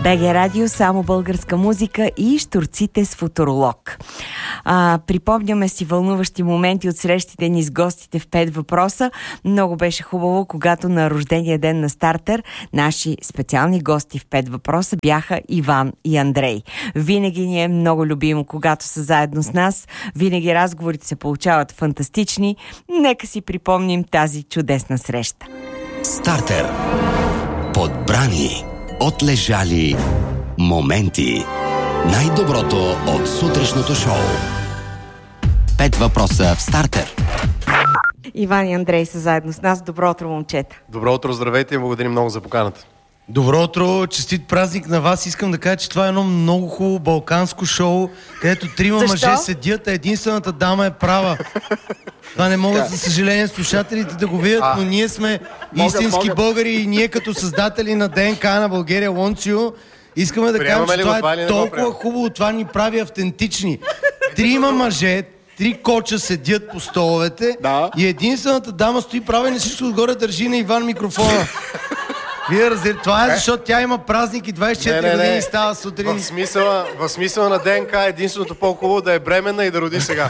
БГ Радио, само българска музика и щурците с футуролог. Припомняме си вълнуващи моменти от срещите ни с гостите в 5 въпроса. Много беше хубаво, когато на рождения ден на Стартер наши специални гости в 5 въпроса бяха Иван и Андрей. Винаги ни е много любимо, когато са заедно с нас. Винаги разговорите се получават фантастични. Нека си припомним тази чудесна среща. Стартер. Подбрани, отлежали моменти. Най-доброто от сутрешното шоу. 5 въпроса в Стартер. Иван и Андрей са заедно с нас. Добро утро, момчета. Добро утро, здравейте и благодарим много за поканата. Добро утро, честит празник на вас. Искам да кажа, че това е едно много хубаво балканско шоу, където 3 мъже седят, а единствената дама е права. Това не могат, за съжаление, слушателите да го видят, но ние сме истински българи и ние като създатели на ДНК на България Лонцио искаме да кажем, че това е толкова хубаво, това ни прави автентични. 3 мъже, 3 коча седят по столовете и единствената дама стои права и на всичко отгоре държи на Иван микрофона. Вие разбирате, това е защото тя има празник и 24 години и става сутрин. В смисъла на ДНК единственото по-хубаво да е бременна и да роди сега.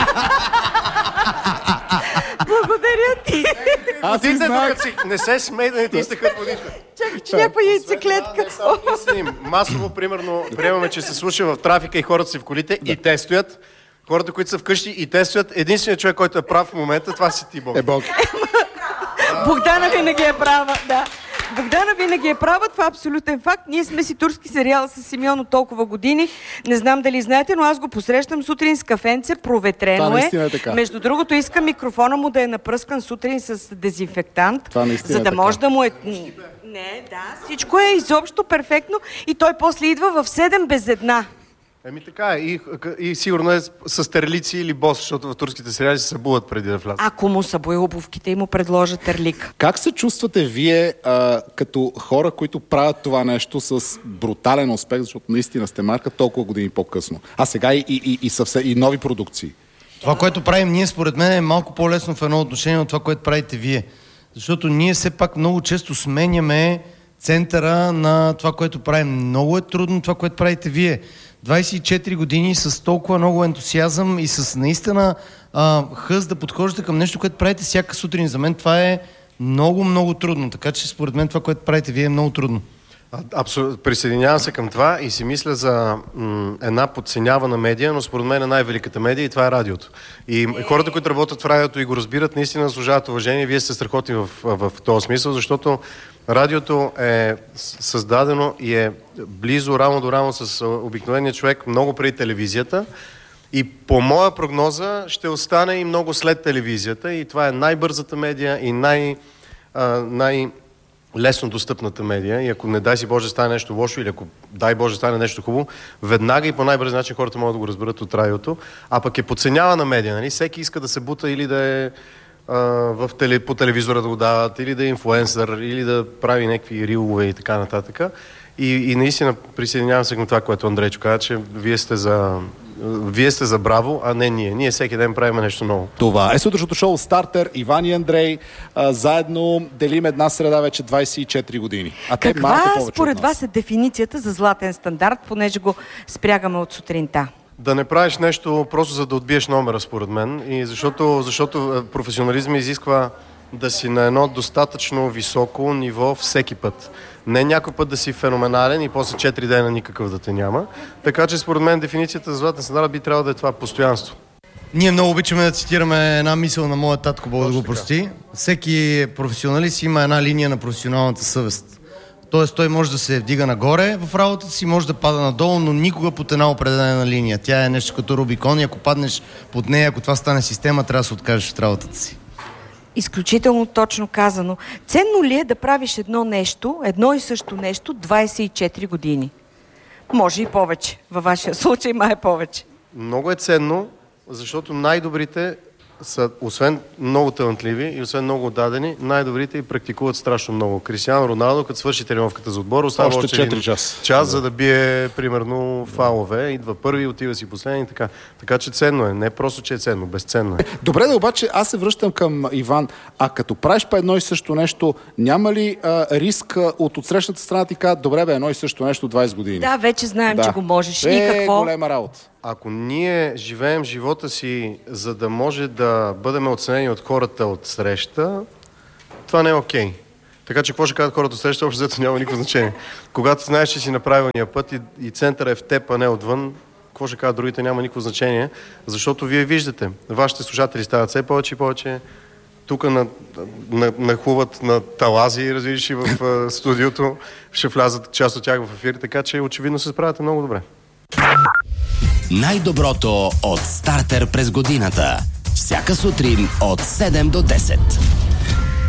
Благодаря ти! Не се смей да не ти изтъкат водичка. Чакай, че някаква яйцеклетка. Масово, примерно, приемаме, че се слуша в трафика и хората си в колите и те стоят. Хората, които са вкъщи и те стоят. Единственият човек, който е прав в момента, това си ти, Бог. Богдана винаги е права, да. Богдана винаги е права, това е абсолютен факт. Ние сме си турски сериал с Симеон от толкова години. Не знам дали знаете, но аз го посрещам сутрин с кафенце, проветрено е. Между другото, искам микрофона му да е напръскан сутрин с дезинфектант, за да може да му е... Не, да, всичко е изобщо перфектно и той после идва в 7 без 1. Така е. И сигурно е с терлици или бос, защото в турските сериали се събуват преди да влязат. Ако му събуе обувките и му предложат терлик. Как се чувствате вие като хора, които правят това нещо с брутален успех, защото наистина сте марка толкова години по-късно? А сега и нови продукции. Това, което правим ние, според мен, е малко по-лесно в едно отношение от това, което правите вие. Защото ние все пак много често сменяме центъра на това, което правим. Много е трудно това, което правите вие. 24 години с толкова много ентусиазъм и с наистина хъс да подхождате към нещо, което правите всяка сутрин. За мен това е много, много трудно. Така че според мен това, което правите вие, е много трудно. Абсолютно. Присъединявам се към това и си мисля за една подценявана медия, но според мен е най-великата медия и това е радиото. И хората, които работят в радиото и го разбират, наистина заслужават уважение. Вие сте страхотни в този смисъл, защото радиото е създадено и е близо, рамо до рамо с обикновения човек много преди телевизията. И по моя прогноза ще остане и много след телевизията. И това е най-бързата медия и най-лесно достъпната медия. И ако не дай си Боже стане нещо лошо или ако дай Боже стане нещо хубаво, веднага и по най-бърз начин хората могат да го разберат от радиото. А пък е подценявана медия. Нали? Всеки иска да се бута или да е по телевизора да го дават, или да е инфлуенсър, или да прави някакви рилове и така нататък. И наистина присъединявам се към това, което Андрейчо каза, че вие сте за браво, а не ние. Ние всеки ден правим нещо ново. Това е сутрешното шоу Стартер. Иван и Андрей заедно делим една среда вече 24 години. А те малко повече от нас. Според вас е дефиницията за златен стандарт, понеже го спрягаме от сутринта? Да не правиш нещо просто за да отбиеш номера, според мен. И защото професионализм изисква да си на едно достатъчно високо ниво всеки път. Не някой път да си феноменален и после 4 дена никакъв да те няма. Така че според мен дефиницията за златен стандарт би трябвало да е това постоянство. Ние много обичаме да цитираме една мисъл на моя татко, Бог да го прости. Всеки професионалист има една линия на професионалната съвест. Тоест той може да се вдига нагоре в работата си, може да пада надолу, но никога под една определена линия. Тя е нещо като Рубикон и ако паднеш под нея, ако това стане система, трябва да се откажеш от работата си. Изключително точно казано. Ценно ли е да правиш едно и също нещо 24 години? Може и повече. Във вашия случай май е повече. Много е ценно, защото най-добрите са, освен много талантливи и освен много отдадени, най-добрите и практикуват страшно много. Кристиано Роналдо, като свърши тренировката за отбор, остава още 4 час, за да бие, примерно, фалове. Идва първи, отива си последен и така. Така че ценно е. Не просто, че е ценно, безценно е. Добре, да, обаче аз се връщам към Иван. А като правиш по едно и също нещо, няма ли риск от отсрещната страна ти казват, добре бе, едно и също нещо 20 години? Да, вече знаем, че го можеш. И какво? Голема работа. Ако ние живеем живота си, за да може да бъдем оценени от хората от среща, това не е окей. Така че какво ще кажат хората от среща, общо взето няма никакво значение. Когато знаеш, че си на правилния път и центъра е в теб, а не отвън, какво ще кажат другите, няма никакво значение, защото вие виждате, вашите слушатели стават все повече и повече, тук нахлуват на талази, разбираш, и в студиото, ще влязат част от тях в ефир, така че очевидно се справяте много добре. Най-доброто от Стартер през годината. Всяка сутрин от 7 до 10.